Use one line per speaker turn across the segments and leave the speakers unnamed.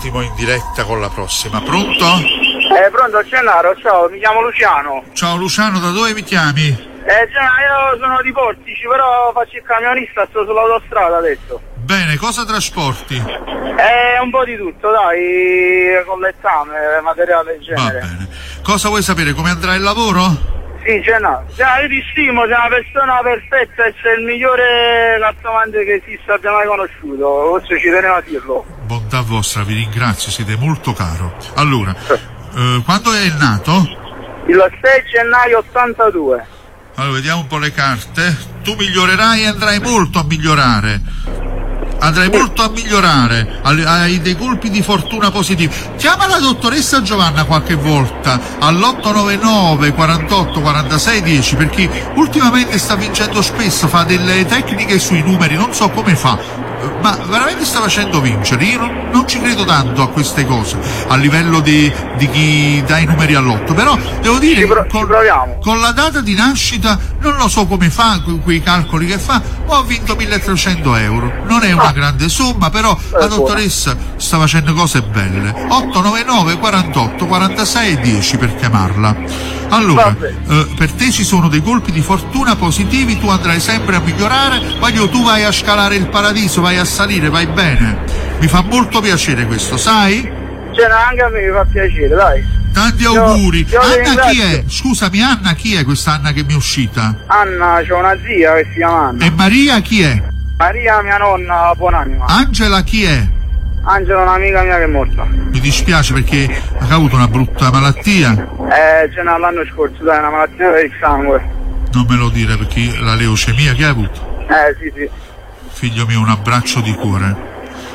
Massimo in diretta con la prossima. Pronto?
Pronto Gennaro, ciao, mi chiamo Luciano.
Ciao Luciano, da dove mi chiami?
Gennaro, io sono di Portici, però faccio il camionista, sto sull'autostrada adesso.
Bene, cosa trasporti?
Un po' di tutto, dai, con l'esame, materiale del genere.
Va bene. Cosa vuoi sapere, come andrà il lavoro?
Sì, Gennaro, io ti stimo, sei una persona perfetta e sei il migliore cartomante che esista, abbia mai conosciuto, forse ci tenevo a dirlo.
Bontà vostra, vi ringrazio, siete molto caro. Allora, quando è nato?
Il 6 gennaio 82.
Allora, vediamo un po' le carte. Tu migliorerai e andrai molto a migliorare. Andrai molto a migliorare, hai dei colpi di fortuna positivi. Chiama la dottoressa Giovanna qualche volta all'899 48 46 10, perché ultimamente sta vincendo spesso, fa delle tecniche sui numeri, non so come fa, ma veramente sta facendo vincere. Io non ci credo tanto a queste cose a livello di chi dà i numeri all'otto, però devo dire con la data di nascita non lo so come fa quei calcoli che fa, ma ho vinto 1.300 euro. Non è una grande somma, però la dottoressa sta facendo cose belle. 899 48 46 10 per chiamarla. Allora, per te ci sono dei colpi di fortuna positivi, tu andrai sempre a migliorare, tu vai a scalare il paradiso, vai a salire, vai bene. Mi fa molto piacere questo, sai?
Anche a me mi fa piacere, dai.
Tanti auguri. Anna chi è? Scusami, Anna chi è questa Anna che mi è uscita?
Anna, c'ho una zia che si chiama Anna.
E Maria chi è?
Maria, mia nonna, buonanima.
Angela chi è?
Angela, un'amica mia che è morta.
Mi dispiace perché ha avuto una brutta malattia.
L'anno scorso, dai, una malattia del sangue.
Non me lo dire, perché la leucemia che hai avuto?
Sì.
Figlio mio, un abbraccio di cuore.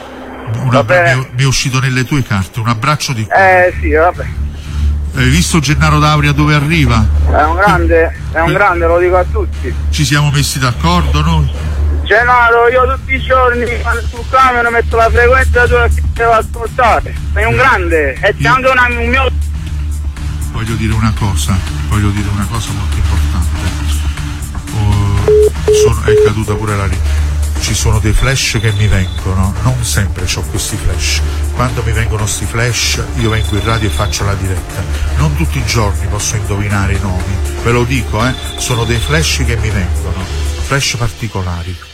Mi è uscito nelle tue carte, un abbraccio di cuore.
Sì, vabbè.
Hai visto Gennaro D'Auria dove arriva?
È un grande, lo dico a tutti.
Ci siamo messi d'accordo noi?
Gennaro, io tutti i giorni sul camion metto la frequenza tua che devo ascoltare. Sei un grande e c'è anche un mio...
Voglio dire una cosa molto importante. È caduta pure la linea. Ci sono dei flash che mi vengono, non sempre ho questi flash. Quando mi vengono sti flash io vengo in radio e faccio la diretta. Non tutti i giorni posso indovinare i nomi, ve lo dico, sono dei flash che mi vengono, flash particolari.